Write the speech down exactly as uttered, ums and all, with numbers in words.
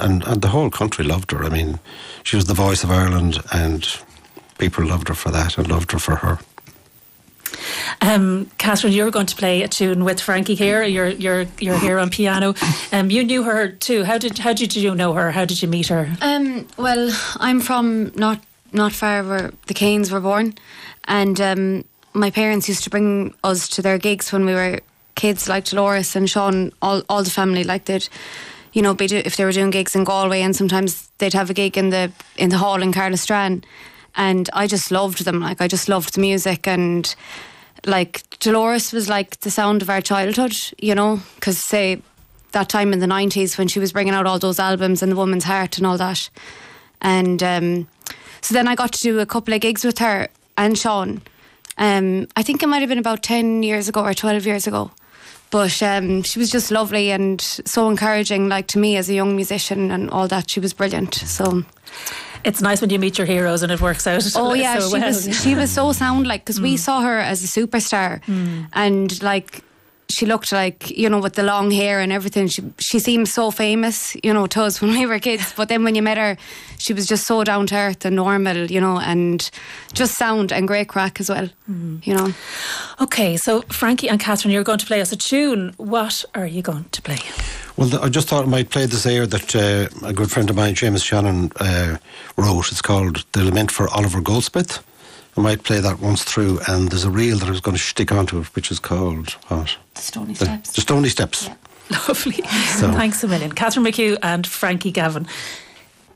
and, and the whole country loved her. I mean, she was the voice of Ireland, and people loved her for that and loved her for her. Um, Catherine, you're going to play a tune with Frankie here. You're you're you're here on piano. Um, you knew her too. How did how did you know her? How did you meet her? Um, well, I'm from not not far where the Canes were born, and um, my parents used to bring us to their gigs when we were kids, like Dolores and Sean. All all the family, like they'd, you know, be do, if they were doing gigs in Galway, and sometimes they'd have a gig in the in the hall in Carlastrán. And I just loved them. Like, I just loved the music. And like, Dolores was like the sound of our childhood, you know, because say that time in the nineties when she was bringing out all those albums and The Woman's Heart and all that. And um, so then I got to do a couple of gigs with her and Sean. Um, I think it might have been about ten years ago or twelve years ago. But um, she was just lovely and so encouraging, like, to me as a young musician and all that. She was brilliant. So it's nice when you meet your heroes and it works out. Oh yeah, so she well. was she was so sound, like, because mm. we saw her as a superstar, mm. and like she looked like, you know, with the long hair and everything. She she seemed so famous, you know, to us when we were kids. But then when you met her, she was just so down to earth and normal, you know, and just sound and great crack as well, mm. you know. Okay, so Frankie and Catherine, you're going to play us a tune. What are you going to play? Well, the, I just thought I might play this air that uh, a good friend of mine, James Shannon, uh, wrote. It's called The Lament for Oliver Goldsmith. I might play that once through, and there's a reel that I was going to stick onto it, which is called what? The Stony the, Steps. The Stony Steps. Yeah. Lovely. So. Thanks a million. Catherine McHugh and Frankie Gavin.